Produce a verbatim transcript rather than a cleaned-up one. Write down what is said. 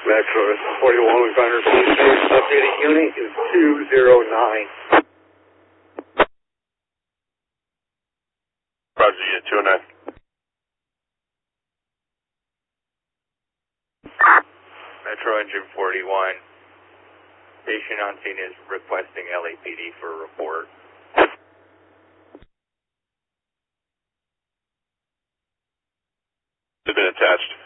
Metro forty-one, we find her communication. Updated unit is two zero nine. Roger, unit two oh nine. Metro engine forty-one. Patient on scene is requesting L A P D for a report. It's been attached.